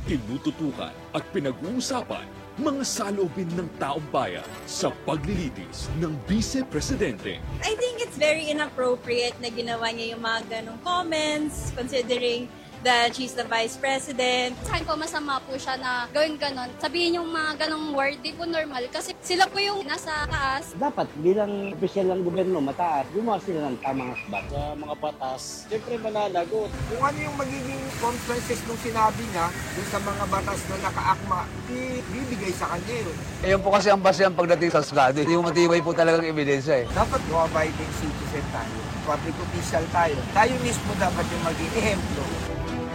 tinututukan at pinag-uusapan mga saloobin ng taong bayan sa paglilitis ng Vice Presidente. I think it's very inappropriate na ginawa niya yung mga ganong comments considering that she's the Vice President. Sa akin po, masama po siya na gawin ganon. Sabihin yung mga ganong word, di po normal. Kasi sila po yung nasa taas. Dapat bilang opisyal ng gobyerno mataas, gumawa sila ng tamang asbat. Sa mga batas, siyempre mananagot. Kung ano yung magiging consequences nung sinabi niya dun sa mga batas na nakaakma, ibibigay sa kanya yun. Ayun po kasi ang basehan pagdating sa Skado. Yung matibay po talagang ebidensya eh. Dapat law-abiding citizen tayo, public official tayo. Tayo mismo dapat yung maging ehemplo